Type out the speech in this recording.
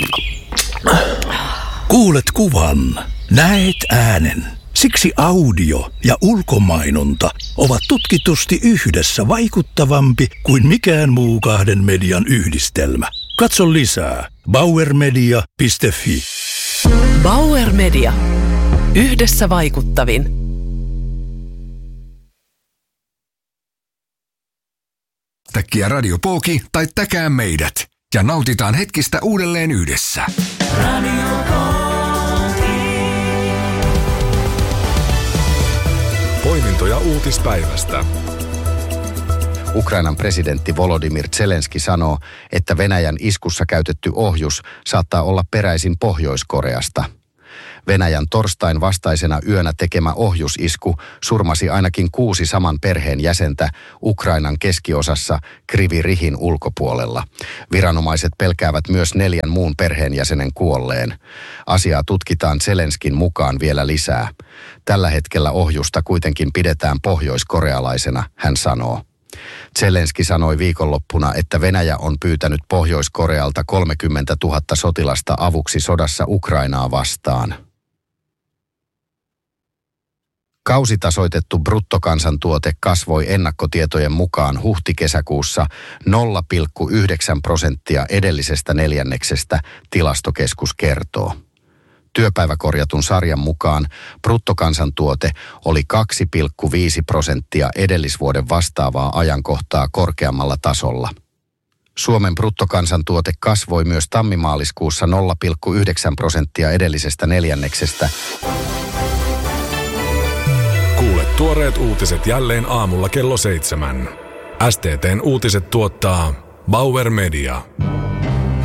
Kuulet kuvan, näet äänen. Siksi audio ja ulkomainonta ovat tutkitusti yhdessä vaikuttavampi kuin mikään muu kahden median yhdistelmä. Katso lisää bauermedia.fi. Bauer Media. Yhdessä vaikuttavin. Täkkiä Radio Pooki tai täkää meidät ja nautitaan hetkistä uudelleen yhdessä. Radio Pooki. Poimintoja uutispäivästä. Ukrainan presidentti Volodymyr Zelenski sanoo, että Venäjän iskussa käytetty ohjus saattaa olla peräisin Pohjois-Koreasta. Venäjän torstain vastaisena yönä tekemä ohjusisku surmasi ainakin 6 saman perheen jäsentä Ukrainan keskiosassa Kryvyi-Rihin ulkopuolella. Viranomaiset pelkäävät myös 4 muun perheenjäsenen kuolleen. Asiaa tutkitaan Zelenskin mukaan vielä lisää. Tällä hetkellä ohjusta kuitenkin pidetään pohjoiskorealaisena, hän sanoo. Zelenski sanoi viikonloppuna, että Venäjä on pyytänyt Pohjois-Korealta 30 000 sotilasta avuksi sodassa Ukrainaa vastaan. Kausitasoitettu bruttokansantuote kasvoi ennakkotietojen mukaan huhti-kesäkuussa 0,9% edellisestä neljänneksestä, Tilastokeskus kertoo. Työpäiväkorjatun sarjan mukaan bruttokansantuote oli 2,5% edellisvuoden vastaavaa ajankohtaa korkeammalla tasolla. Suomen bruttokansantuote kasvoi myös tammimaaliskuussa 0,9% edellisestä neljänneksestä. Kuule tuoreet uutiset jälleen aamulla kello 7. STT:n uutiset tuottaa Bauer Media.